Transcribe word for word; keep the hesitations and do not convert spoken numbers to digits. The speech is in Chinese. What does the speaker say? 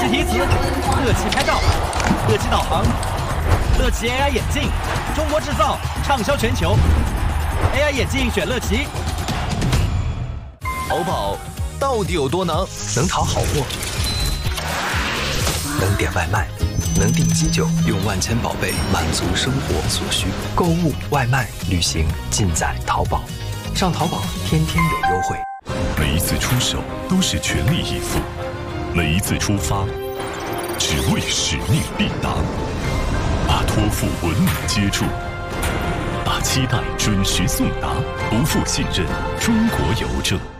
示题词：乐奇拍照、乐奇导航、乐奇 A I 眼镜，中国制造，畅销全球。A I 眼镜选乐奇。 淘宝到底有多能？能淘好货，能点外卖，能订机酒，用万千宝贝满足生活所需。购物、外卖、旅行，尽在淘宝。上淘宝，天天有优惠。 每一次出手都是全力以赴，每一次出发只为使命必达。把托付稳稳接住，把期待准时送达，不负信任。中国邮政。